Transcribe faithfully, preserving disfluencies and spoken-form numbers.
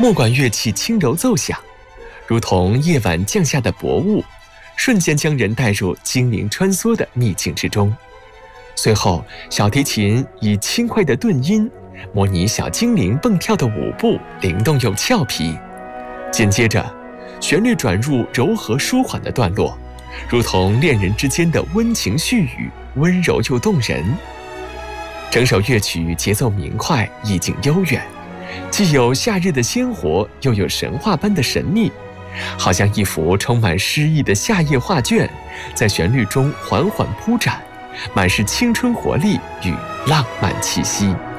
木管乐器轻柔奏响，如同夜晚降下的薄雾，瞬间将人带入精灵穿梭的秘境之中。随后，小提琴以轻快的顿音模拟小精灵蹦跳的舞步，灵动又俏皮。紧接着，旋律转入柔和舒缓的段落，如同恋人之间的温情絮语，温柔又动人。整首乐曲节奏明快，意境悠远，既有夏日的鲜活，又有神话般的神秘，好像一幅充满诗意的夏夜画卷，在旋律中缓缓铺展，满是青春活力与浪漫气息。